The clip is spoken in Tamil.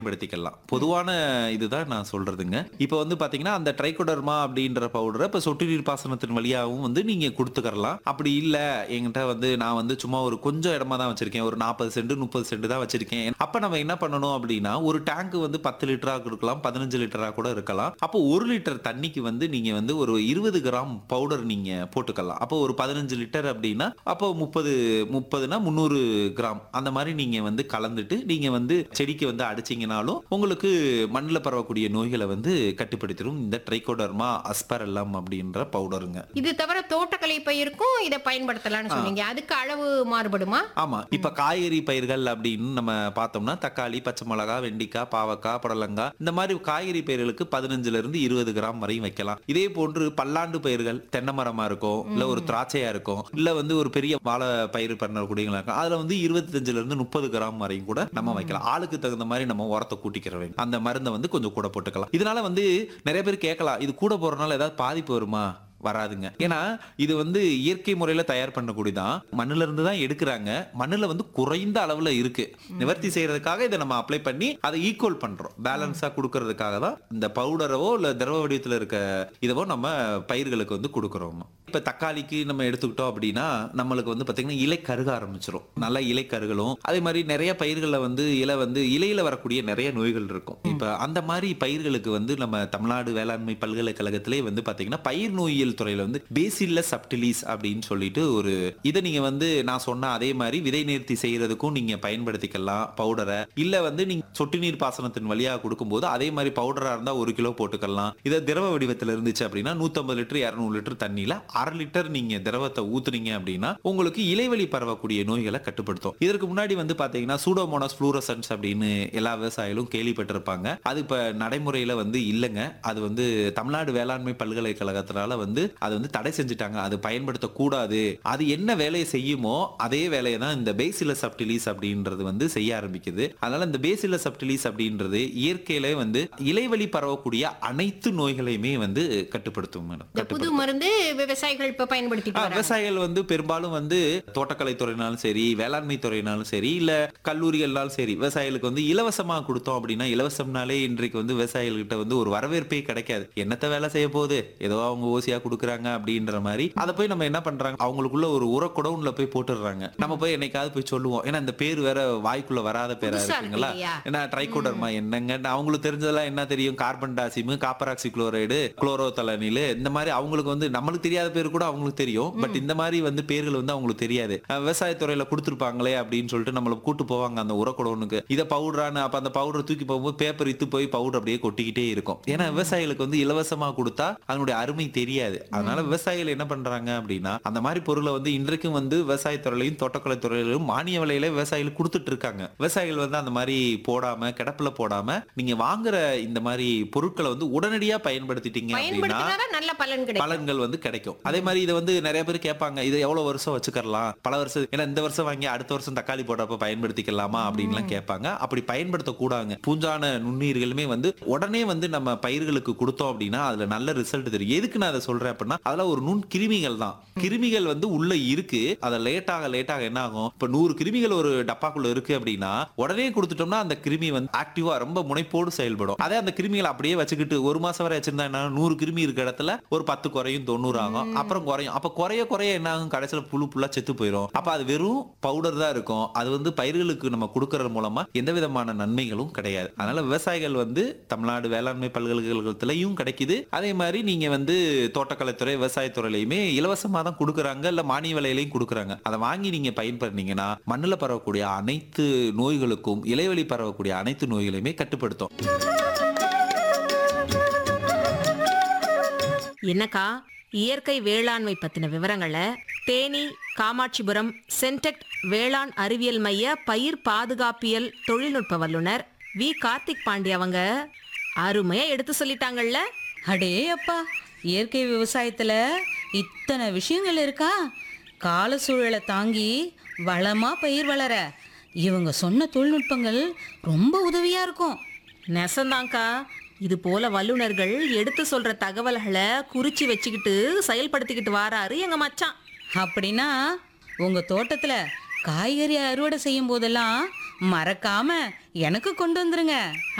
பயன்படுத்திக்கலாம். பொதுவான இதுதான் நான் சொல்றதுங்க. இப்ப வந்து பாத்தீங்கன்னா, அந்த ட்ரைகோடர்மா அப்படின்ற பவுடர இப்ப சொட்டு நீர் பாசனத்தின் வழியாவும் வந்து நீங்க குடுத்துக்கறலாம். அப்படி இல்ல என்கிட்ட வந்து நான் வந்து சும்மா ஒரு கொஞ்சம் இடமா தான் வச்சிருக்கேன். ஒரு 40 சென்ட், 30 சென்ட் தான் வச்சிருக்கேன். அப்ப நம்ம என்ன பண்ணணும் அப்படின்னா, ஒரு டேங்க் வந்து 10 லிட்டரா இருக்கலாம், 15 லிட்டரா கூட இருக்கலாம். அப்போ 1 லிட்டர் தண்ணிக்கு வந்து நீங்க வந்து ஒரு 20 கிராம் பவுடர் நீங்க போட்டுக்கலாம். அப்போ ஒரு 15 லிட்டர் அப்படின்னா, அப்போ 30னா 300 கிராம் அந்த மாரி நீங்க வந்து கலந்துட்டு, நீங்க வந்து செடிக்கு வந்து அடிச்சீங்கனாலும், உங்களுக்கு மண்ணுல பரவக்கூடிய நோய்கள வந்து கட்டுப்படுத்திரும். இந்த ட்ரைகோடர்மா அஸ்பரெல்லம் அப்படின்ற பவுடருங்க. இது தவிர தோட்டக்கலை பயிருக்கும் இத பயன்படுத்தலாம்னு சொன்னீங்க. அதுக்கு அளவு மாறுபடுமா? ஆமா. இப்ப காய்கறி பயிர்கள் அப்படின்னு நம்ம பார்த்தோம்னா, தக்காளி, பச்சை மிளகா, வெண்டிக்காய், பாவக்காய், புடலங்கா இந்த மாரி காய்கறி பயிர்களுக்கு 15லிருந்து 20 கிராம் வரையும் வைக்கலாம். இதே போன்று பல்லாண்டு பயிர்கள் தென்னை மரமா இருக்கும், இல்ல ஒரு திராட்சையா இருக்கும், இல்ல வந்து ஒரு பெரிய வாழை பயிர் பண்ணக்கூடியவங்களா இருக்கும். அதுல வந்து 25லிருந்து 30 கிராம் வரையும் கூட நம்ம வைக்கலாம். ஆளுக்கு தகுந்த மாதிரி நம்ம உரத்தை கூட்டிக்கிறோம். அந்த மருந்தை வந்து கொஞ்சம் கூட போட்டுக்கலாம். இதனால வந்து நிறைய பேர் கேட்கலாம், இது கூட போறதுனால ஏதாவது பாதிப்பு வருமா? வராதுங்க. ஏன்னா இது வந்து இயற்கை முறையில தயார் பண்ணக்கூடியதான். மண்ணுல இருந்து தான் எடுக்கிறாங்க. மண்ணுல வந்து குறைந்த அளவுல இருக்கு. நிவர்த்தி செய்யறதுக்காக இதை நம்ம அப்ளை பண்ணி அதை ஈக்குவல் பண்றோம். பேலன்ஸா கொடுக்கறதுக்காக தான் இந்த பவுடரவோ இல்ல திரவ வடிவத்துல இருக்க இதவோ நம்ம பயிர்களுக்கு வந்து கொடுக்கறோம். இப்ப தக்காளிக்கு நம்ம எடுத்துக்கிட்டோம் அப்படின்னா நம்மளுக்கு வந்து பாத்தீங்கன்னா இலை கருக ஆரம்பிச்சிரும். நல்ல இலை கருகளும் அதே மாதிரி நிறைய பயிர்கள்ல வந்து இலையில வரக்கூடிய நிறைய நோய்கள் இருக்கும். இப்ப அந்த மாதிரி பயிர்களுக்கு வந்து நம்ம தமிழ்நாடு வேளாண்மை பல்கலைக்கழகத்திலே வந்து பாத்தீங்கன்னா பயிர் நோயியல் துறையில வந்து பேசில்லஸ் சப்டிலிஸ் அப்படின்னு சொல்லிட்டு ஒரு இதை நீங்க வந்து நான் சொன்ன அதே மாதிரி விதை நேர்த்தி செய்யறதுக்கும் நீங்க பயன்படுத்திக்கலாம் பவுடரை. இல்ல வந்து நீங்க சொட்டு நீர் பாசனத்தின் வழியா கொடுக்கும்போது அதே மாதிரி பவுடரா இருந்தா 1 கிலோ போட்டுக்கலாம். இதை திரவ வடிவத்தில் இருந்துச்சு அப்படின்னா 150 லிட்டர் 200 லிட்டர் தண்ணியில 1/2 லிட்டர் நீங்க திரவத்தை ஊத்துனீங்க அப்படின்னா உங்களுக்கு இலைவழி பரவக்கூடிய நோய்களை கட்டுப்படுத்தும். இதற்கு முன்னாடி வந்து பாத்தீங்கன்னா சூடோமோனாஸ் ஃப்ளூரசன்ஸ் அப்படின்னு எல்லா விவசாயிகளும் கேள்விப்பட்டிருப்பாங்க. அது இப்ப நடைமுறையில வந்து இல்லைங்க. அது வந்து தமிழ்நாடு வேளாண்மை பல்கலைக்கழகத்தினால வந்து அது வந்து தடை செஞ்சுட்டாங்க. அது பயன்படுத்தக்கூடாது. அது என்ன வேலையை செய்யுமோ அதே வேலையை தான் இந்த பேசில்லஸ் சப்டிலிஸ் அப்படின்றது வந்து செய்ய ஆரம்பிக்குது. அதனால இந்த பேசில்லஸ் சப்டிலிஸ் அப்படின்றது இயற்கையிலே வந்து இலைவழி பரவக்கூடிய அனைத்து நோய்களையுமே வந்து கட்டுப்படுத்தும் மேடம். இந்த புது மருந்து விவசாயிகள் இப்ப பயன்படுத்திட்டு வராங்க. விவசாயிகள் வந்து பெரும்பாலும் வந்து தோட்டக்கலை துறையினாலும் சரி, வேளாண்மை துறையினாலும் சரி, இல்ல கல்லூரிகள்னாலும் சரி, விவசாயிகளுக்கு வந்து இலவசமா கொடுத்தோம் அப்படின்னா இலவசம்னாலே இன்றைக்கு வந்து விவசாயிகள்கிட்ட வந்து ஒரு வரவேற்பே கிடைக்காது. என்னத்த வேலை செய்ய போகுது, ஏதோ அவங்க ஓசியா கொடுக்குறாங்க அப்படின்ற மாதிரி அதை போய் நம்ம என்ன பண்றாங்க, அவங்களுக்குள்ள ஒரு உரக்குடவுன்ல போய் போட்டுடுறாங்க. நம்ம போய் என்னைக்காவது போய் சொல்லுவோம். ஏன்னா இந்த பேர் வேற வாய்க்குள்ள வராத பேரா இருக்குங்களா. ஏன்னா ட்ரைகோடர்மா என்னங்க அவங்களுக்கு தெரிஞ்சதெல்லாம் என்ன தெரியும், கார்பன் டாசிம், காப்பர் ஆக்சி குளோரைடு, குளோரோதலனில் இந்த மாதிரி அவங்களுக்கு வந்து நம்மளுக்கு தெரியாத பேர் கூட அவங்களுக்கு தெரியும். பட் இந்த மாதிரி வந்து பேர்கள் வந்து அவங்களுக்கு தெரியாது. விவசாயத்துறையில கொடுத்துருப்பாங்களே அப்படின்னு சொல்லிட்டு நம்மள கூட்டு போவாங்க அந்த உரக்குடவுனுக்கு. இதை பவுடரான அப்ப அந்த பவுடர் தூக்கி போகும்போது பேப்பர் இத்து போய் பவுடர் அப்படியே கொட்டிக்கிட்டே இருக்கும். ஏன்னா விவசாயிகளுக்கு வந்து இலவசமா கொடுத்தா அதனுடைய அருமை தெரியாது. அதனால விவசாயிகள் என்ன பண்றாங்க அப்படின்னா அந்த மாதிரி பொருளை வந்து இன்றைக்கும் வந்து விவசாயத்துறையிலையும் தோட்டக்கலை துறையிலும் மானிய விலையில விவசாயிகள் கொடுத்துட்டு இருக்காங்க. விவசாயிகள் வந்து அந்த மாதிரி போடாம கிடப்புல போடாம நீங்க வாங்குற இந்த மாதிரி பொருட்களை வந்து உடனடியா பயன்படுத்திட்டீங்க அப்படின்னா நல்ல பலன்கள் வந்து கிடைக்கும். அதே மாதிரி இதை வந்து நிறைய பேர் கேட்பாங்க, இதை எவ்வளவு வருஷம் வச்சுக்கலாம், பல வருஷம், ஏன்னா இந்த வருஷம் வாங்கி அடுத்த வருஷம் தக்காளி போடுறப்ப பயன்படுத்திக்கலாமா அப்படின்லாம் கேட்பாங்க. அப்படி பயன்படுத்த கூடாங்க. பூஞ்சான நுண்ணுயிர்களுமே வந்து உடனே வந்து நம்ம பயிர்களுக்கு கொடுத்தோம் அப்படின்னா அதுல நல்ல ரிசல்ட் தெரியும். எதுக்கு நான் அதை சொல்றேன் அப்படின்னா அதெல்லாம் ஒரு நுண் கிருமிகள் தான். கிருமிகள் வந்து உள்ள இருக்கு. அதை லேட்டாக என்ன ஆகும், இப்ப 100 கிருமிகள் ஒரு டப்பாக்குள்ள இருக்கு அப்படின்னா உடனே கொடுத்துட்டோம்னா அந்த கிருமி வந்து ஆக்டிவா ரொம்ப முனைப்போடு செயல்படும். அதே அந்த கிருமிகளை அப்படியே வச்சுக்கிட்டு 1 மாசம் வரை வச்சிருந்தா என்ன, 100 கிருமி இருக்க இடத்துல ஒரு 10 குறையும், 90 ஆகும். அப்புறம் குறையும். அப்ப குறைய என்ன ஆகும், கடைசியில புல்லா செத்து போயிடும். அப்ப அது வெறும் பவுடர் தான் இருக்கும். அது வந்து பயிர்களுக்கு நம்ம கொடுக்கறது மூலமா எந்த விதமான நன்மைகளும் கிடையாது. அதனால விவசாயிகள் வந்து தமிழ்நாடு வேளாண்மை பல்கலைக்கழகத்திலையும் கிடைக்குது. அதே மாதிரி நீங்க வந்து தோட்டக்கலைத்துறை விவசாயத்துறையிலுமே இலவசமா தான் கொடுக்குறாங்க, இல்ல மானிய விலையிலையும் கொடுக்குறாங்க. அதை வாங்கி நீங்க பயன்படுத்தீங்கன்னா மண்ணுல பரவக்கூடிய அனைத்து நோய்களுக்கும் இலைவழி பரவக்கூடிய அனைத்து நோய்களையுமே கட்டுப்படுத்தும். என்னக்கா இயற்கை வேளாண்மை பத்தின விவரங்களை தேனி காமாட்சிபுரம் சென்டெக்ட் வேளாண் அறிவியல் மைய பயிர் பாதுகாப்பியல் தொழில்நுட்ப வல்லுநர் வி கார்த்திக் பாண்டி அவங்க அருமையா எடுத்து சொல்லிட்டாங்கல்ல. அடே அப்பா, இயற்கை விவசாயத்துல இத்தனை விஷயங்கள் இருக்கா. கால சூழலை தாங்கி வளமா பயிர் வளர இவங்க சொன்ன தொழில்நுட்பங்கள் ரொம்ப உதவியா இருக்கும். நெசந்தாங்க்கா, இது போல வல்லுநர்கள் எடுத்து சொல்ற தகவல்களை குறிச்சு வச்சுக்கிட்டு செயல்படுத்திக்கிட்டு வாராரு எங்க மச்சான். அப்படின்னா உங்க தோட்டத்துல காய்கறி அறுவடை செய்யும் போதெல்லாம் மறக்காம எனக்கு கொண்டு வந்துருங்க.